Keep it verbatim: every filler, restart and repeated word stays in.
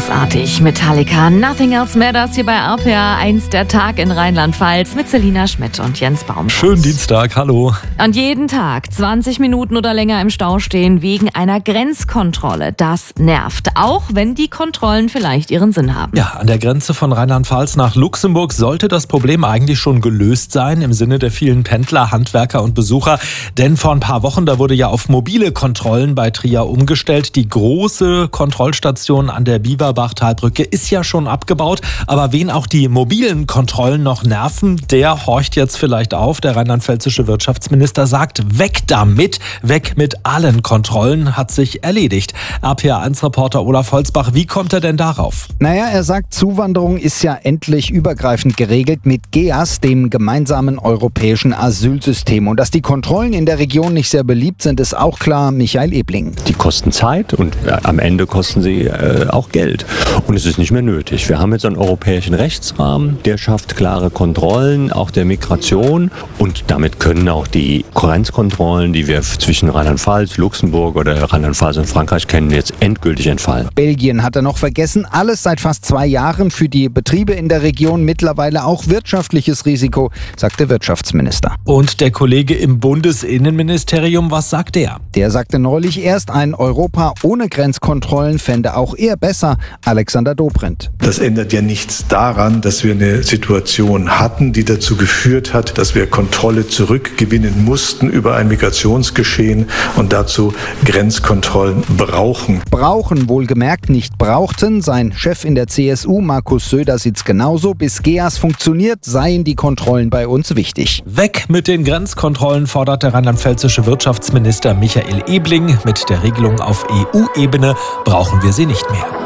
großartig. Metallica, Nothing Else Matters hier bei R P R eins, der Tag in Rheinland-Pfalz mit Selina Schmidt und Jens Baum. Schönen Dienstag, hallo. Und jeden Tag zwanzig Minuten oder länger im Stau stehen wegen einer Grenzkontrolle. Das nervt, auch wenn die Kontrollen vielleicht ihren Sinn haben. Ja, an der Grenze von Rheinland-Pfalz nach Luxemburg sollte das Problem eigentlich schon gelöst sein, im Sinne der vielen Pendler, Handwerker und Besucher. Denn vor ein paar Wochen, da wurde ja auf mobile Kontrollen bei Trier umgestellt. Die große Kontrollstation an der Bieberbach-Talbrücke ist ja schon abgebaut. Aber wen auch die mobilen Kontrollen noch nerven, der horcht jetzt vielleicht auf. Der rheinland-pfälzische Wirtschaftsminister sagt, weg damit, weg mit allen Kontrollen, hat sich erledigt. R P R eins Reporter Olaf Holzbach, wie kommt er denn darauf? Naja, er sagt, Zuwanderung ist ja endlich übergreifend geregelt mit G E A S, dem gemeinsamen europäischen Asylsystem. Und dass die Kontrollen in der Region nicht sehr beliebt sind, ist auch klar. Michael Ebling. Die kosten Zeit und äh, am Ende kosten sie äh, auch Geld. Und es ist nicht mehr nötig. Wir haben jetzt einen europäischen Rechtsrahmen, der schafft klare Kontrollen, auch der Migration. Und damit können auch die Grenzkontrollen, die wir zwischen Rheinland-Pfalz, Luxemburg oder Rheinland-Pfalz und Frankreich kennen, jetzt endgültig entfallen. Belgien hat er noch vergessen. Alles seit fast zwei Jahren für die Betriebe in der Region, mittlerweile auch wirtschaftliches Risiko, sagt der Wirtschaftsminister. Und der Kollege im Bundesinnenministerium, was sagt er? Der sagte neulich erst, ein Europa ohne Grenzkontrollen fände auch er besser. Alexander Dobrindt. Das ändert ja nichts daran, dass wir eine Situation hatten, die dazu geführt hat, dass wir Kontrolle zurückgewinnen mussten über ein Migrationsgeschehen und dazu Grenzkontrollen brauchen. Brauchen, wohlgemerkt nicht brauchten. Sein Chef in der C S U, Markus Söder, sieht's genauso. Bis G E A S funktioniert, seien die Kontrollen bei uns wichtig. Weg mit den Grenzkontrollen, fordert der rheinland-pfälzische Wirtschaftsminister Michael Ebling. Mit der Regelung auf E U-Ebene brauchen wir sie nicht mehr.